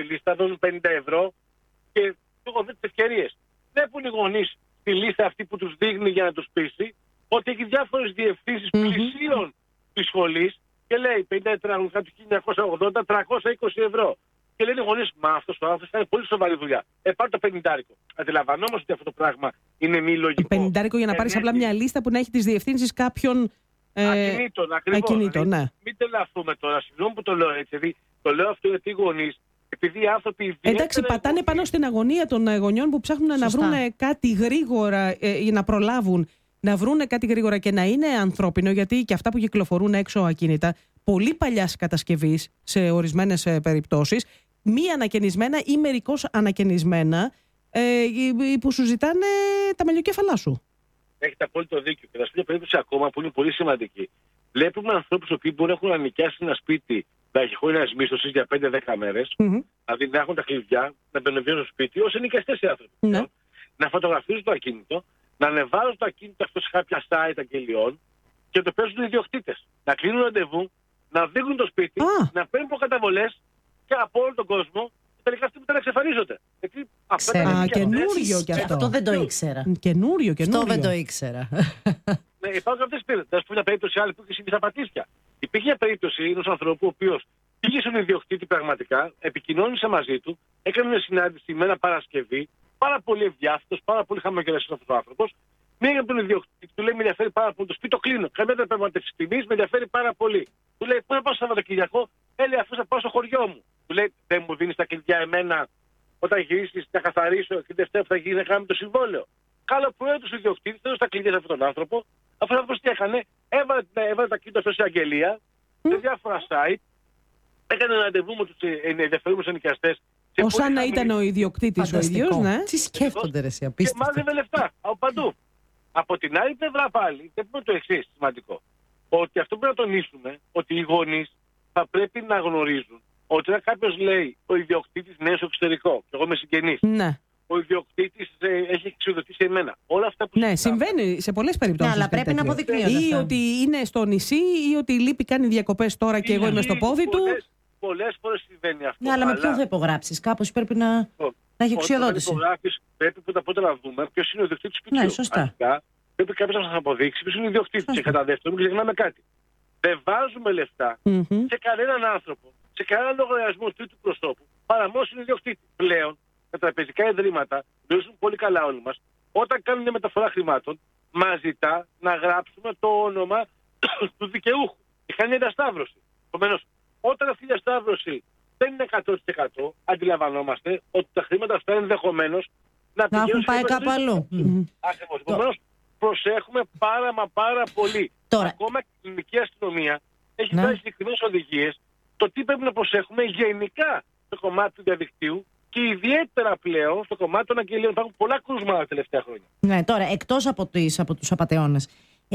λίστα, δίνουν 50 ευρώ και έχω δει τις ευκαιρίες. Βλέπουν οι γονείς τη λίστα αυτή που τους δείχνει για να τους πείσει ότι έχει διάφορες διευθύνσεις πλησίων της σχολής και λέει 50 τετραγωνικά του 1980, 320 ευρώ. Και λένε οι γονείς, μα αυτός ο άνθρωπος θα είναι πολύ σοβαρή δουλειά. Πάρει το 50. Αντιλαμβανόμαστε ότι αυτό το πράγμα είναι μη λογικό. 50 για να πάρεις απλά μια λίστα που να έχει τις διευθύνσεις κάποιων ακινήτων. Ναι. Μην τελαθούμε τώρα, συγγνώμη που το λέω έτσι. Δηλαδή, το λέω αυτό γιατί οι γονείς, επειδή οι άνθρωποι. Εντάξει, πατάνε πάνω στην αγωνία των γονιών που ψάχνουν να βρουν κάτι γρήγορα για να προλάβουν. Να βρουν κάτι γρήγορα και να είναι ανθρώπινο, γιατί και αυτά που κυκλοφορούν έξω ακίνητα, πολύ παλιάς κατασκευής σε ορισμένες περιπτώσεις, μη ανακαινισμένα ή μερικώς ανακαινισμένα, που σου ζητάνε τα μαλλιοκέφαλά σου. Έχετε απόλυτο δίκιο. Και θα σου πω μια περίπτωση ακόμα που είναι πολύ σημαντική. Βλέπουμε ανθρώπους που μπορεί να έχουν νοικιάσει ένα σπίτι ταχυχρόνιας μίσθωσης για 5-10 μέρες, δηλαδή να έχουν τα κλειδιά, να μπαινοβγαίνουν στο σπίτι, ως ενοικιαστές οι άνθρωποι. Ναι. Να φωτογραφίζουν το ακίνητο, να ανεβάζουν το ακίνητο αυτό σε κάποια site αγγελιών και το παίζουν οι ιδιοκτήτες. Να κλείνουν ραντεβού, να δείχνουν το σπίτι, να παίρνουν προκαταβολές και από όλο τον κόσμο. Τελικά αυτοί που δεν εξαφανίζονται. Καινούριο κι αυτό. Αυτό δεν το ήξερα. Καινούριο. Αυτό δεν το ήξερα. Ναι, υπάρχουν αυτές τις περίπτωσεις. Θα σου πω μια περίπτωση άλλη που είχε συμβεί στα Πατήσια. Υπήρχε μια περίπτωση ενός ανθρώπου ο οποίος πήγε στον ιδιοκτήτη πραγματικά, επικοινώνησε μαζί του, έκανε μια συνάντηση με ένα Παρασκευή, πάρα πολύ ευδιάθετος, πάρα πολύ χαμογελαστός αυτός ο άνθρωπος. Πήγε από τον ιδιοκτήτη, του λέει: με ενδιαφέρει πάρα πολύ το σπίτι, το κλείνω. Καμία δεν πραγματεύσει τιμή, με ενδιαφέρει πάρα πολύ. Του λέει: πού να πάω στο Σαββατοκύριακο, έλεγε αφού θα πάω στο χωριό μου. Του λέει: δεν μου δίνεις τα κλειδιά εμένα όταν γυρίσεις να καθαρίσω και την Δευτέρα που θα γίνει να κάνουμε το συμβόλαιο. Καλό πρωί του ιδιοκτήτη, έδωσε τα κλειδιά σε αυτόν τον άνθρωπο. Αφού ο άνθρωπος τι έκανε, έβαλε τα κλειδιά σε αγγελία, σε διάφορα site, έκανε ραντεβού με τους ενδιαφερούμενους ενοικιαστές. Σαν να ήταν ο ιδιοκτήτης ο ίδιος, ναι. Τι σκέφτονται ρε, απίστευτο. Και μάζευε λεφτά από παντού. Από την άλλη πλευρά πάλι, δεν πούμε το εξής σημαντικό. Ότι αυτό πρέπει να τονίσουμε, ότι οι γονείς θα πρέπει να γνωρίζουν ότι όταν κάποιος λέει ο ιδιοκτήτης είναι στο εξωτερικό, και εγώ είμαι συγγενής, ναι. Ο ιδιοκτήτης έχει εξουδοτήσει εμένα. Όλα αυτά που συμβαίνει σε πολλές περιπτώσεις. Ναι, αλλά πρέπει να αποδεικνύονται. Ή ότι είναι στο νησί, ή ότι λείπει, κάνει διακοπές τώρα και εγώ είμαι στο πόδι του. Πολλές φορές συμβαίνει αυτό. Ναι, αλλά με ποιον θα υπογράψεις, κάπως πρέπει να έχει εξουδότηση. Όταν υπογράφεις, πρέπει πρώτα να δούμε ποιος είναι ο ιδιοκτήτης του σπιτιού. Ναι, σωστά. Πρέπει κάποιος να σας αποδείξει ποιος είναι ο ιδιοκτήτης. Και κατά δεύτερον, μην ξεχνάμε κάτι. Δεν βάζουμε λεφτά σε κανέναν άνθρωπο, σε κανέναν λογαριασμό τρίτου προσώπου, παρά μόνο είναι ιδιοκτήτη. Πλέον, τα τραπεζικά ιδρύματα, γνωρίζουν πολύ καλά όλοι μας, όταν κάνουν μια μεταφορά χρημάτων, μας ζητά να γράψουμε το όνομα του δικαιούχου. Κάνει μια διασταύρωση. Επομένως, όταν αυτή η διασταύρωση δεν είναι 100%, αντιλαμβανόμαστε ότι τα χρήματα αυτά ενδεχομένως να έχουν πάει κάπου αλλού. Ακριβώς. Επομένως, προσέχουμε πάρα πολύ. Τώρα. Ακόμα και η ελληνική αστυνομία έχει δώσει συγκεκριμένες οδηγίες το τι πρέπει να προσέχουμε γενικά στο κομμάτι του διαδικτύου και ιδιαίτερα πλέον στο κομμάτι των αγγελίων. Υπάρχουν πολλά κρούσματα τα τελευταία χρόνια. Ναι, τώρα εκτός από τους απατεώνες,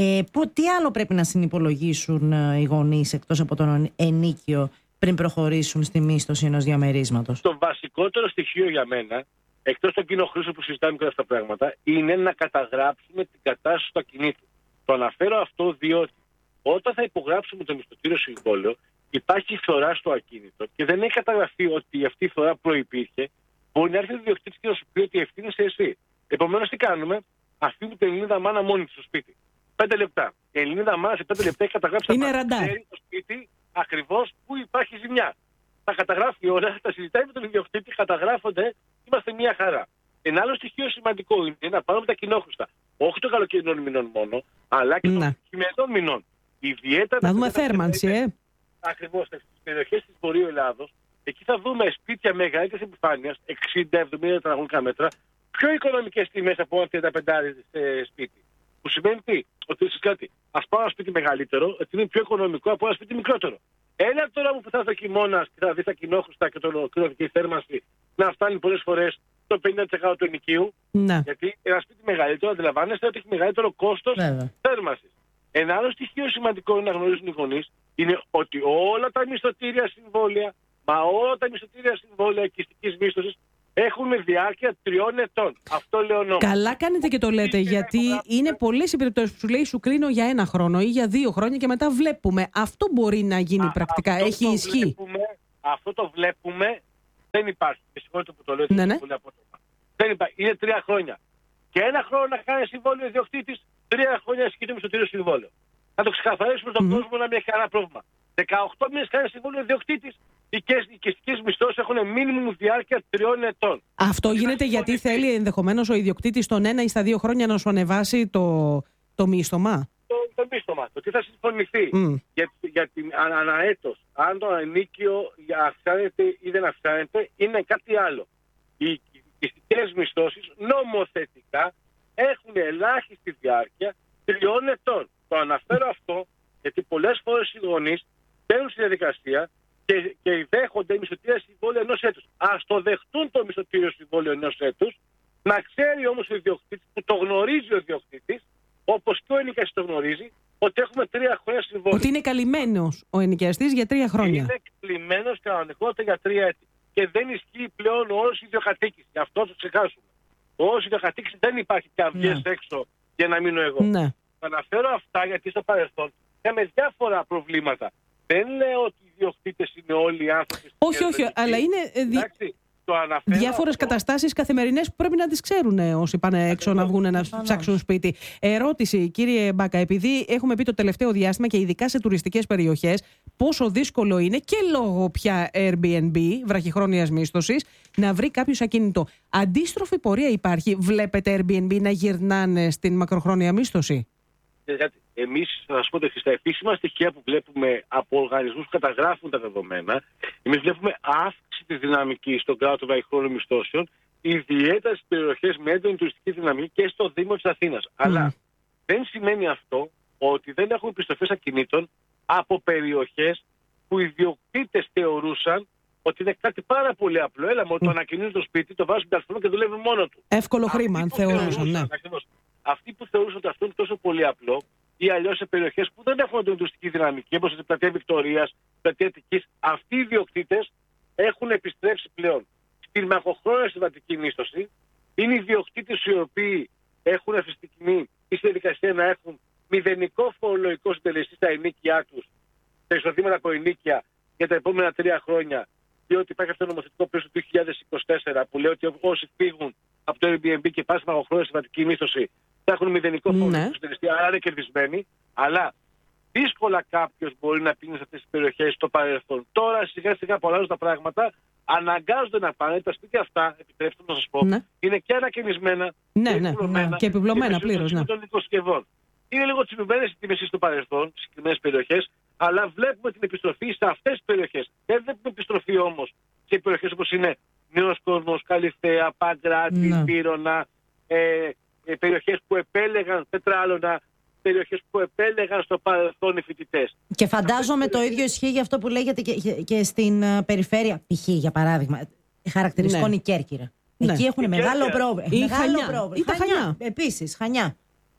τι άλλο πρέπει να συνυπολογίσουν οι γονείς εκτός από τον ενίκιο πριν προχωρήσουν στη μίσθωση ενός διαμερίσματος? Το βασικότερο στοιχείο για μένα, εκτός των κοινόχρηστων που συζητάμε και αυτά τα πράγματα, είναι να καταγράψουμε την κατάσταση του ακινήτου. Το αναφέρω αυτό διότι όταν θα υπογράψουμε το μισθωτήριο συμβόλαιο, υπάρχει φθορά στο ακίνητο και δεν έχει καταγραφεί ότι αυτή η φθορά προϋπήρχε, μπορεί να έρθει ο ιδιοκτήτης και να σου πει ότι ευθύνεσαι εσύ. Επομένως, τι κάνουμε, αφήνουμε την Ελληνίδα μάνα μόνη της στο σπίτι. 5 λεπτά. Η Ελληνίδα μάνα σε 5 λεπτά έχει καταγράψει το σπίτι ακριβώς που υπάρχει ζημιά. Τα καταγράφει όλα, τα συζητάει με τον ιδιοκτήτη, καταγράφονται, είμαστε μια χαρά. Ένα άλλο στοιχείο σημαντικό είναι να πάρουμε τα κοινόχρηστα. Όχι των καλοκαιρινών μηνών μόνο, αλλά και των χειμερινών μηνών. Ιδιαίτερα να δούμε θέρμανση, Ακριβώς, στις περιοχές της Βορείου Ελλάδος, εκεί θα δούμε σπίτια μεγαλύτερης επιφάνειας, 60-70 τετραγωνικά μέτρα, πιο οικονομικές τιμές από ένα 35 σπίτι. Που σημαίνει τι, ότι είσαι κάτι, ας πάω ένα σπίτι μεγαλύτερο, ότι είναι πιο οικονομικό από ένα σπίτι μικρότερο. Έλα τώρα που θα έρθει ο χειμώνας και θα δει τα κοινόχρηστα και η θέρμανση να φτάνει πολλές φορές το 50% του ενοικίου. Ναι. Γιατί ένα σπίτι μεγαλύτερο, αντιλαμβάνεστε ότι έχει μεγαλύτερο κόστος θέρμανσης. Ένα άλλο στοιχείο σημαντικό είναι να γνωρίζουν οι γονείς είναι ότι όλα τα μισθωτήρια συμβόλαια, όλα τα μισθωτήρια συμβόλαια οικιστικής μίσθωσης έχουν διάρκεια 3 ετών. Αυτό λέω νόμο. Καλά κάνετε και το λέτε, γιατί είναι πολλές οι περιπτώσεις που σου λέει σου κρίνω για 1 χρόνο ή για 2 χρόνια και μετά βλέπουμε. Αυτό μπορεί να γίνει πρακτικά. Έχει ισχύ. Αυτό το βλέπουμε Δεν υπάρχει. Και συγχωρείτε που το λέω, Ναι. πολύ απότομα. Δεν υπάρχει. Είναι 3 χρόνια. Και 1 χρόνο να κάνει συμβόλαιο ιδιοκτήτης, 3 χρόνια ισχύει το μισθωτήριο συμβόλαιο. Να το ξεκαθαρίσουμε στον κόσμο να μην έχει κανένα πρόβλημα. 18 μήνες κάνει συμβόλαιο ιδιοκτήτης, οι οικιστικές μισθώσεις έχουν μίνιμουμ διάρκεια 3 ετών. Αυτό γίνεται γιατί θέλει ενδεχομένως ο ιδιοκτήτης τον 1 ή στα 2 χρόνια να σου ανεβάσει το μίσθωμα. Το μίσθωμα. Το τι θα συμφωνηθεί για την αναέτος, αν το ενίκιο αυξάνεται ή δεν αυξάνεται, είναι κάτι άλλο. Οι οικιστικές μισθώσεις νομοθετικά έχουν ελάχιστη διάρκεια 3 ετών. Το αναφέρω αυτό γιατί πολλές φορές οι γονείς μπαίνουν στη διαδικασία και δέχονται μισθωτήριο συμβόλαιο 1 έτους. Ας το δεχτούν το μισθωτήριο συμβόλαιο 1 έτους, να ξέρει όμως ο ιδιοκτήτης, που το γνωρίζει ο ιδιοκτήτης, όπως και ο ενοικιαστής το γνωρίζει, ότι έχουμε 3 χρόνια συμβόλαιο. Ότι είναι καλυμμένος ο ενοικιαστής για 3 χρόνια. Είναι καλυμμένος κανονικότητα για 3 έτη. Και δεν ισχύει πλέον ο όρος ιδιοκατοίκηση. Γι' αυτό το ξεχάσουμε. Ο όρος ιδιοκατοίκηση δεν υπάρχει και βγες έξω για να μείνω εγώ. Ναι. Θα αναφέρω αυτά γιατί στο παρελθόν είχαμε διάφορα προβλήματα. Δεν λέω ότι οι ιδιοκτήτες είναι όλοι οι άνθρωποι. Όχι, αλλά είναι διάφορες καταστάσεις καθημερινές που πρέπει να τις ξέρουν όσοι πάνε έξω να βγουν να ψάξουν σπίτι. Ερώτηση, κύριε Μπάκα, επειδή έχουμε πει το τελευταίο διάστημα και ειδικά σε τουριστικές περιοχές πόσο δύσκολο είναι και λόγω πια Airbnb, βραχυχρόνιας μίσθωσης, να βρει κάποιος ακίνητο. Αντίστροφη πορεία υπάρχει? Βλέπετε Airbnb να γυρνάνε στην μακροχρόνια μίσθωση? Εμείς, θα σας πω στα επίσημα στοιχεία που βλέπουμε από οργανισμούς που καταγράφουν τα δεδομένα, εμείς βλέπουμε αύξηση της δυναμικής στον κλάδο των βραχυχρόνιων μισθώσεων, ιδιαίτερα στις περιοχές με έντονη τουριστική δυναμική και στο Δήμο της Αθήνας. Αλλά δεν σημαίνει αυτό ότι δεν έχουμε επιστροφές ακινήτων από περιοχές που οι ιδιοκτήτες θεωρούσαν ότι είναι κάτι πάρα πολύ απλό. Έλα μου, το ανακοινούν το σπίτι, το βάζουν στην πλατφόρμα και δουλεύουν μόνο του. Εύκολο χρήμα, αν θεωρούσαν. Ναι. Αυτοί που θεωρούσαν ότι αυτό είναι τόσο πολύ απλό, ή αλλιώς σε περιοχές που δεν έχουν την τουριστική δυναμική, όπως στην πλατεία Βικτωρίας, πλατεία Αττικής, αυτοί οι ιδιοκτήτες έχουν επιστρέψει πλέον στην μακροχρόνια συμβατική μίσθωση. Είναι οι ιδιοκτήτες οι οποίοι έχουν αυτή τη στιγμή ή στη διαδικασία να έχουν μηδενικό φορολογικό συντελεστή στα ενοίκια τους, τα εισοδήματα από ενοίκια για τα επόμενα 3 χρόνια, διότι υπάρχει αυτό το νομοθετικό πλαίσιο του 2024 που λέει ότι όσοι φύγουν από το Airbnb και πάνε στη μακροχρόνια συμβατική μίσθωση θα έχουν μηδενικό φορολογικό συντελεστή, άρα είναι κερδισμένοι. Αλλά δύσκολα κάποιος μπορεί να πίνει σε αυτές τις περιοχές στο παρελθόν. Τώρα σιγά σιγά που αλλάζουν τα πράγματα, αναγκάζονται να πάνε. Τα σπίτια αυτά, επιτρέψτε να σας πω, είναι και ανακαινισμένα και επιπλωμένα πλήρως. Των οικοσκευών. Είναι λίγο τσιμπημένες οι τιμές στο παρελθόν, σε συγκεκριμένες περιοχές, αλλά βλέπουμε την επιστροφή σε αυτές τις περιοχές. Δεν βλέπουμε επιστροφή όμως σε περιοχές όπως είναι Νέος Κόσμος, Καλυθέα, Παγκράτη, Πύρωνα, περιοχές που επέλεγαν Πετράλωνα, περιοχές που επέλεγαν στο παρελθόν οι φοιτητές. Και φαντάζομαι το ίδιο ισχύει για αυτό που λέγεται και στην περιφέρεια, π.χ. για παράδειγμα, χαρακτηριστικό η Κέρκυρα. Εκεί έχουν μεγάλο πρόβλημα. Ή τα Χανιά. Επίσης, Χανιά.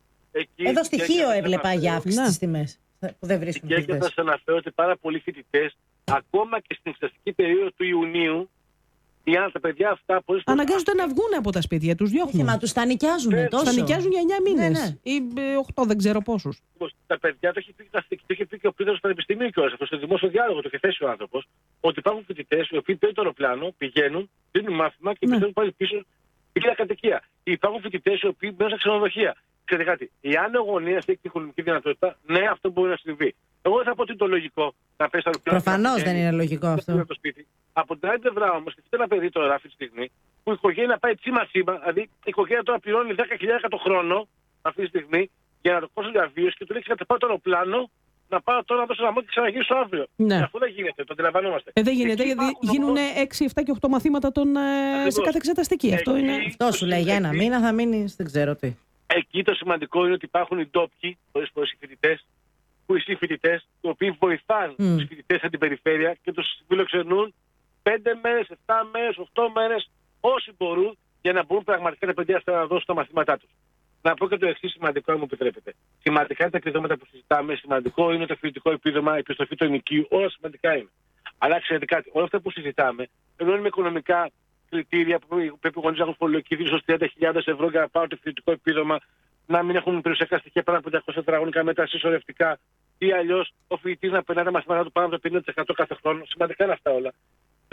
Εδώ στοιχείο έβλεπα για αύξηση στις τιμές που δεν βρίσκουν φοιτητές. Και θα σας αναφέρω ότι πάρα πολλοί φοιτητές, ακόμα και στην εξεταστική περίοδο του Ιουνίου, τα παιδιά αυτά αναγκάζονται να βγουν από τα σπίτια τους, διώχνουν. Μα τους τα νοικιάζουν τόσο. Τα νοικιάζουν για 9 μήνες ή 8, δεν ξέρω πόσους. Τα παιδιά το έχει πει και ο πρόεδρος του Πανεπιστημίου κιόλας. Αυτό στο δημόσιο διάλογο το έχει θέσει ο άνθρωπος. Ότι υπάρχουν φοιτητές οι οποίοι παίρνουν το αεροπλάνο, πηγαίνουν, δίνουν μάθημα και πηγαίνουν πάλι πίσω στην κυρία κατοικία. Υπάρχουν φοιτητές οι οποίοι μπαίνουν σε ξενοδοχεία. Ξέρετε κάτι, εάν ο γονέας έχει την οικονομική δυνατότητα, ναι, αυτό μπορεί να συμβεί. Εγώ δεν θα πω ότι είναι το λογικό να πέσει αεροπλάνο. Προφανώς δεν είναι λογικό αυτό. Από την άλλη πλευρά όμως, σκεφτείτε ένα παιδί τώρα αυτή τη στιγμή, που η οικογένεια πάει τσίμα-τσίμα, δηλαδή η οικογένεια τώρα πληρώνει 10.000 το χρόνο αυτή τη στιγμή για να το κόστος διαβίωση και του λέει: πάω το αεροπλάνο, να πάω τώρα να δώσω ένα μότι και ξαναγυρίσω αύριο. Ναι. Αυτό δεν γίνεται, το αντιλαμβανόμαστε. Δεν γίνεται, γιατί γίνουν 6, 7 και 8 μαθήματα σε κάθε εξεταστική. Αυτό σου λέει για ένα μήνα θα μείνει, δεν ξέρω τι. Εκεί το σημαντικό είναι ότι υπάρχουν οι ντόπιοι, πολλές φορές οι φοιτητές, που οι συμφοιτητές, οι οποίοι βοηθάνε τους φοιτητές από την περιφέρεια και τους φιλοξενούν 5 μέρες, 7 μέρες, 8 μέρες, όσοι μπορούν, για να μπορούν πραγματικά τα παιδιά αυτά να δώσουν τα μαθήματά τους. Να πω και το εξής σημαντικό, αν μου επιτρέπετε. Σημαντικά είναι τα επιδόματα που συζητάμε, σημαντικό είναι το φοιτητικό επίδομα, η επιστροφή του ενοικίου, όλα σημαντικά είναι. Αλλά ξέρετε κάτι, όλα αυτά που συζητάμε, ενώ είναι με οικονομικά κριτήρια που πρέπει οι γονείς να έχουν φορολογική δήλωση 30.000 ευρώ για να πάρουν το φοιτητικό επίδομα, να μην έχουν περιουσιακά στοιχεία πάνω από 200 τετραγωνικά μέτρα συσσωρευτικά, ή αλλιώς ο φοιτητής να περνάει τα μαθήματά του πάνω από το 50% κάθε χρόνο. Σημαντικά είναι αυτά όλα.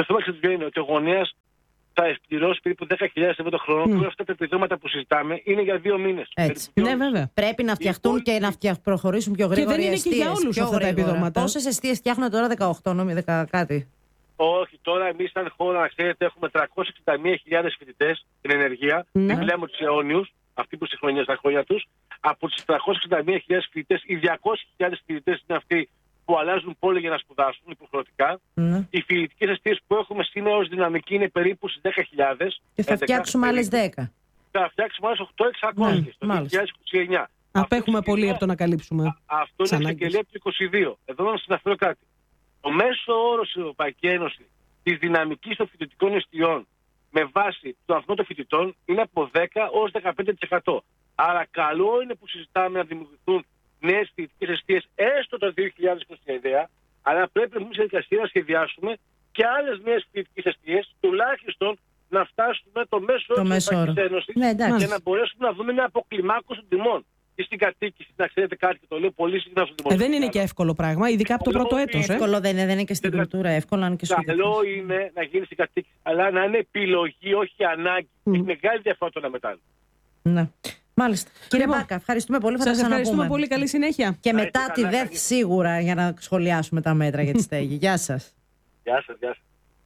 Το θέμα είναι ότι ο γονέας θα εκπληρώσει περίπου 10.000 ευρώ το χρόνο. Όλα αυτά τα επιδόματα που συζητάμε είναι για 2 μήνες. Ναι, βέβαια. Πρέπει να φτιαχτούν και να προχωρήσουν πιο γρήγορα. Και δεν είναι και για όλους αυτά τα επιδόματα. Πόσες εστίες φτιάχνουν τώρα, 18 νόμοι, 10 κάτι? Όχι, τώρα εμείς σαν χώρα, να ξέρετε, έχουμε 361.000 φοιτητές στην ενεργεία. Δεν μιλάμε τους αιώνιους, αυτοί που στα χρόνια τους. Από τις 361.000 φοιτητές, οι 200.000 φοιτητές είναι αυτοί που αλλάζουν πόλη για να σπουδάσουν υποχρεωτικά. Οι φοιτητικές εστίες που έχουμε σήμερα ως δυναμική είναι περίπου στις 10.000. Και θα φτιάξουμε άλλες 10. Θα φτιάξουμε άλλες 8.600 το 2029. Απέχουμε πολύ από το να καλύψουμε. Αυτό είναι εξαγγελία του 22. Εδώ να σας αναφέρω κάτι. Το μέσο όρος στην Ευρωπαϊκή Ένωση της δυναμικής των φοιτητικών εστιών με βάση τον αριθμό των φοιτητών είναι από 10 ως 15%. Άρα καλό είναι που συζητάμε να δημιουργηθούν νέες φοιτητικές εστίες έστω το 2029, αλλά πρέπει εμείς σε διαδικασία να σχεδιάσουμε και άλλες νέες φοιτητικές εστίες, τουλάχιστον να φτάσουμε το μέσο όρο της Ευρωπαϊκής Ένωσης και να μπορέσουμε να δούμε μια αποκλιμάκωση των τιμών. Και στην κατοίκηση, να ξέρετε κάτι, και το λέω πολύ συχνά στο δημοσίο. Δεν είναι και εύκολο πράγμα, ειδικά από το πρώτο έτος. Εύκολο δεν είναι και στην κουλτούρα εύκολο, αν και στο καλό είναι να γίνει στην κατοίκηση, αλλά να είναι επιλογή, όχι ανάγκη. Έχει μεγάλη διαφορά το να μετά. Ναι. Μάλιστα. Κύριε Μπάκα, ευχαριστούμε πολύ. Σας ευχαριστούμε πολύ. Καλή συνέχεια. Και μετά τη ΔΕΘ σίγουρα για να σχολιάσουμε τα μέτρα για τη στέγη. Γεια σας. Γεια σας, γεια σας.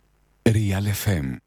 Real FM.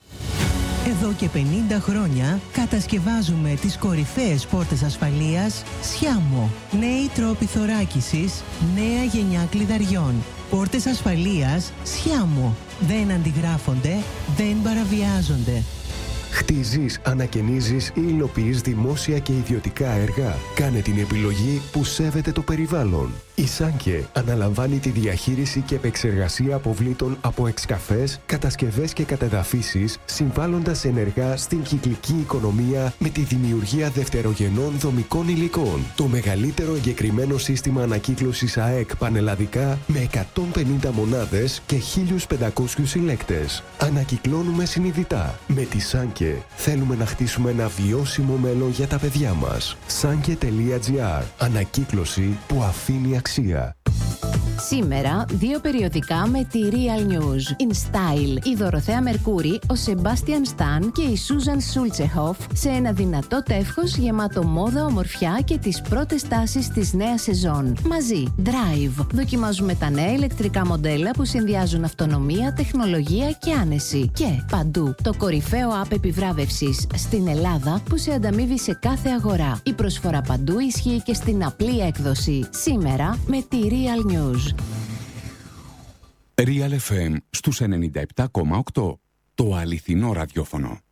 Εδώ και 50 χρόνια κατασκευάζουμε τις κορυφαίες πόρτες ασφαλείας Sciamo. Νέοι τρόποι θωράκισης, νέα γενιά κλειδαριών. Πόρτες ασφαλείας Sciamo. Δεν αντιγράφονται, δεν παραβιάζονται. Χτίζεις, ανακαινίζεις ή υλοποιείς δημόσια και ιδιωτικά έργα. Κάνε την επιλογή που σέβεται το περιβάλλον. Η Σάνκε αναλαμβάνει τη διαχείριση και επεξεργασία αποβλήτων από εξκαφές, κατασκευές και κατεδαφίσεις, συμβάλλοντας ενεργά στην κυκλική οικονομία με τη δημιουργία δευτερογενών δομικών υλικών. Το μεγαλύτερο εγκεκριμένο σύστημα ανακύκλωσης ΑΕΚ πανελλαδικά με 150 μονάδες και 1.500 συλλέκτες. Ανακυκλώνουμε συνειδητά. Με τη Σάνκε θέλουμε να χτίσουμε ένα βιώσιμο μέλλον για τα παιδιά μας. Sanke.gr. Ανακύκλωση που αφήνει αξία. Σήμερα, 2 περιοδικά με τη Real News. In Style, η Δωροθέα Μερκούρη, ο Σεμπάστιαν Σταν και η Σούζαν Σούλτσεχοφ σε ένα δυνατό τεύχος γεμάτο μόδα, ομορφιά και τις πρώτες τάσεις της νέας σεζόν. Μαζί, Drive. Δοκιμάζουμε τα νέα ηλεκτρικά μοντέλα που συνδυάζουν αυτονομία, τεχνολογία και άνεση. Και παντού, το κορυφαίο app επιβράβευσης στην Ελλάδα που σε ανταμείβει σε κάθε αγορά. Η προσφορά παντού ισχύει και στην απλή έκδοση. Σήμερα με τη Real News. Real FM στους 97,8. Το αληθινό ραδιόφωνο.